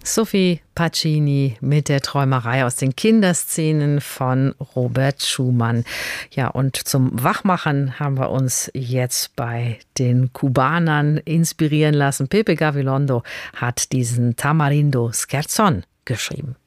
Sophie Pacini mit der Träumerei aus den Kinderszenen von Robert Schumann. Ja, und zum Wachmachen haben wir uns jetzt bei den Kubanern inspirieren lassen. Pepe Gabilondo hat diesen Tamarindo Scherzón geschrieben.